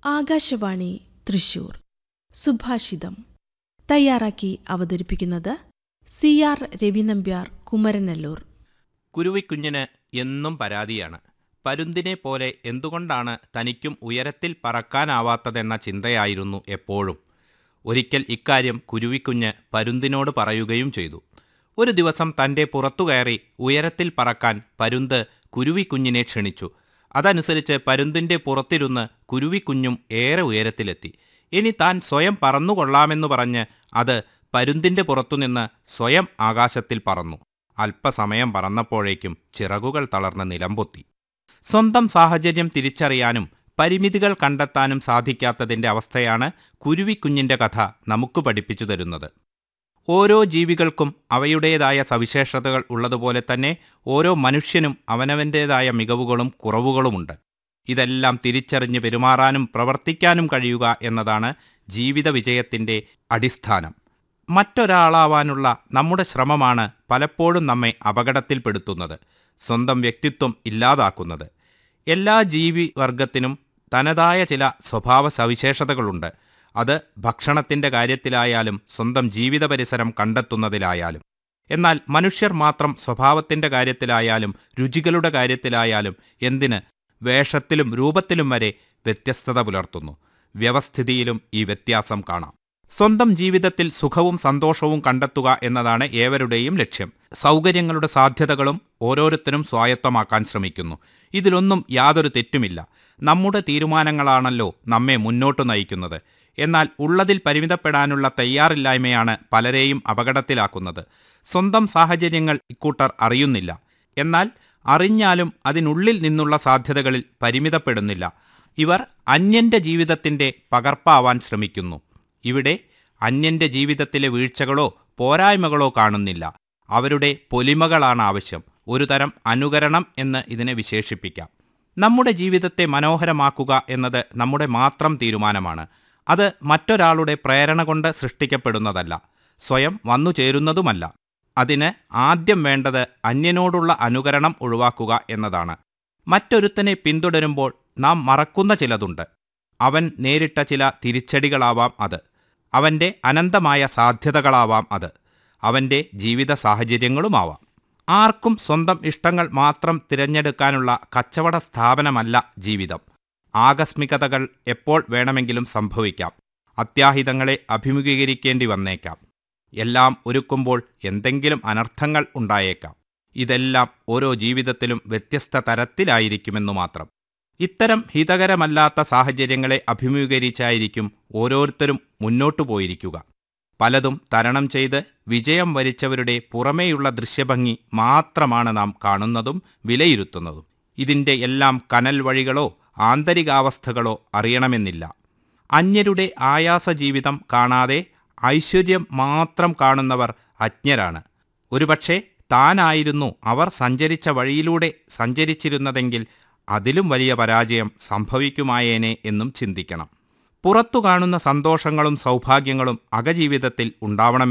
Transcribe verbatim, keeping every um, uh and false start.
ആകാശവാണി തൃശൂർ. സുഭാഷിതം തയ്യാറാക്കി അവതരിപ്പിക്കുന്നത് C R Ravi Nambiar, Kumaranellur. കുരുവിക്കുഞ്ഞിന് എന്നും പരാതിയാണ്. പരുന്തിനെ പോലെ എന്തുകൊണ്ടാണ് തനിക്കും ഉയരത്തിൽ പറക്കാനാവാത്തതെന്ന ചിന്തയായിരുന്നു എപ്പോഴും. ഒരിക്കൽ ഇക്കാര്യം കുരുവിക്കുഞ്ഞ് പരുന്തിനോട് പറയുകയും ചെയ്തു. ഒരു ദിവസം തൻ്റെ പുറത്തുകയറി ഉയരത്തിൽ പറക്കാൻ പരുന്ത് കുരുവിക്കുഞ്ഞിനെ ക്ഷണിച്ചു. അതനുസരിച്ച് പരുന്തിൻ്റെ പുറത്തിരുന്ന് കുരുവിക്കുഞ്ഞും ഏറെ ഉയരത്തിലെത്തി. ഇനി താൻ സ്വയം പറന്നുകൊള്ളാമെന്നു പറഞ്ഞ് അത് പരുന്തിൻ്റെ പുറത്തുനിന്ന് സ്വയം ആകാശത്തിൽ പറന്നു. അല്പസമയം പറന്നപ്പോഴേക്കും ചിറകുകൾ തളർന്ന് നിലംപൊത്തി. സ്വന്തം സാഹചര്യം തിരിച്ചറിയാനും പരിമിതികൾ കണ്ടെത്താനും സാധിക്കാത്തതിൻ്റെ അവസ്ഥയാണ് കുരുവിക്കുഞ്ഞിൻ്റെ കഥ നമുക്ക് പഠിപ്പിച്ചു തരുന്നത്. ഓരോ ജീവികൾക്കും അവയുടേതായ സവിശേഷതകൾ ഉള്ളതുപോലെ തന്നെ ഓരോ മനുഷ്യനും അവനവൻ്റേതായ മികവുകളും കുറവുകളുമുണ്ട്. ഇതെല്ലാം തിരിച്ചറിഞ്ഞ് പെരുമാറാനും പ്രവർത്തിക്കാനും കഴിയുക എന്നതാണ് ജീവിത വിജയത്തിൻ്റെ അടിസ്ഥാനം. മറ്റൊരാളാവാനുള്ള നമ്മുടെ ശ്രമമാണ് പലപ്പോഴും നമ്മെ അപകടത്തിൽപ്പെടുത്തുന്നത്, സ്വന്തം വ്യക്തിത്വം ഇല്ലാതാക്കുന്നത്. എല്ലാ ജീവിവർഗത്തിനും തനതായ ചില സ്വഭാവ സവിശേഷതകളുണ്ട്. അത് ഭക്ഷണത്തിൻ്റെ കാര്യത്തിലായാലും സ്വന്തം ജീവിത പരിസരം കണ്ടെത്തുന്നതിലായാലും. എന്നാൽ മനുഷ്യർ മാത്രം സ്വഭാവത്തിൻ്റെ കാര്യത്തിലായാലും രുചികളുടെ കാര്യത്തിലായാലും എന്തിന് വേഷത്തിലും രൂപത്തിലും വരെ വ്യത്യസ്തത പുലർത്തുന്നു. വ്യവസ്ഥിതിയിലും ഈ വ്യത്യാസം കാണാം. സ്വന്തം ജീവിതത്തിൽ സുഖവും സന്തോഷവും കണ്ടെത്തുക എന്നതാണ് ഏവരുടെയും ലക്ഷ്യം. സൗകര്യങ്ങളുടെ സാധ്യതകളും ഓരോരുത്തരും സ്വായത്തമാക്കാൻ ശ്രമിക്കുന്നു. ഇതിലൊന്നും യാതൊരു തെറ്റുമില്ല. നമ്മുടെ തീരുമാനങ്ങളാണല്ലോ നമ്മെ മുന്നോട്ട് നയിക്കുന്നത്. എന്നാൽ ഉള്ളതിൽ പരിമിതപ്പെടാനുള്ള തയ്യാറില്ലായ്മയാണ് പലരെയും അപകടത്തിലാക്കുന്നത്. സ്വന്തം സാഹചര്യങ്ങൾ ഇക്കൂട്ടർ അറിയുന്നില്ല. എന്നാൽ അറിഞ്ഞാലും അതിനുള്ളിൽ നിന്നുള്ള സാധ്യതകളിൽ പരിമിതപ്പെടുന്നില്ല. ഇവർ അന്യൻ്റെ ജീവിതത്തിൻ്റെ പകർപ്പാവാൻ ശ്രമിക്കുന്നു. ഇവിടെ അന്യൻ്റെ ജീവിതത്തിലെ വീഴ്ചകളോ പോരായ്മകളോ കാണുന്നില്ല. അവരുടെ പൊലിമകളാണ് ആവശ്യം. ഒരു തരം അനുകരണം എന്ന് ഇതിനെ വിശേഷിപ്പിക്കാം. നമ്മുടെ ജീവിതത്തെ മനോഹരമാക്കുക എന്നത് നമ്മുടെ മാത്രം തീരുമാനമാണ്. അത് മറ്റൊരാളുടെ പ്രേരണ കൊണ്ട് സൃഷ്ടിക്കപ്പെടുന്നതല്ല, സ്വയം വന്നു ചേരുന്നതുമല്ല. അതിന് ആദ്യം വേണ്ടത് അന്യനോടുള്ള അനുകരണം ഒഴിവാക്കുക എന്നതാണ്. മറ്റൊരുത്തനെ പിന്തുടരുമ്പോൾ നാം മറക്കുന്ന ചിലതുണ്ട്. അവൻ നേരിട്ട ചില തിരിച്ചടികളാവാം അത്. അവൻ്റെ അനന്തമായ സാധ്യതകളാവാം അത്. അവൻ്റെ ജീവിത സാഹചര്യങ്ങളുമാവാം. ആർക്കും സ്വന്തം ഇഷ്ടങ്ങൾ മാത്രം തിരഞ്ഞെടുക്കാനുള്ള കച്ചവട സ്ഥാപനമല്ല ജീവിതം. ആകസ്മികതകൾ എപ്പോൾ വേണമെങ്കിലും സംഭവിക്കാം. അത്യാഹിതങ്ങളെ അഭിമുഖീകരിക്കേണ്ടി വന്നേക്കാം. എല്ലാം ഒരുക്കുമ്പോൾ എന്തെങ്കിലും അനർത്ഥങ്ങൾ ഉണ്ടായേക്കാം. ഇതെല്ലാം ഓരോ ജീവിതത്തിലും വ്യത്യസ്ത തരത്തിലായിരിക്കുമെന്നു മാത്രം. ഇത്തരം ഹിതകരമല്ലാത്ത സാഹചര്യങ്ങളെ അഭിമുഖീകരിച്ചായിരിക്കും ഓരോരുത്തരും മുന്നോട്ടു പോയിരിക്കുക. പലതും തരണം ചെയ്ത് വിജയം വരിച്ചവരുടെ പുറമേയുള്ള ദൃശ്യഭംഗി മാത്രമാണ് നാം കാണുന്നതും വിലയിരുത്തുന്നതും. ഇതിൻ്റെ എല്ലാം കനൽ വഴികളോ ആന്തരികാവസ്ഥകളോ അറിയണമെന്നില്ല. അന്യരുടെ ആയാസ ജീവിതം കാണാതെ ഐശ്വര്യം മാത്രം കാണുന്നവർ അജ്ഞരാണ്. ഒരുപക്ഷെ താനായിരുന്നു അവർ സഞ്ചരിച്ച വഴിയിലൂടെ സഞ്ചരിച്ചിരുന്നതെങ്കിൽ അതിലും വലിയ പരാജയം സംഭവിക്കുമായേനെ എന്നും ചിന്തിക്കണം. പുറത്തു കാണുന്ന സന്തോഷങ്ങളും സൗഭാഗ്യങ്ങളും അകജീവിതത്തിൽ ഉണ്ടാവണം.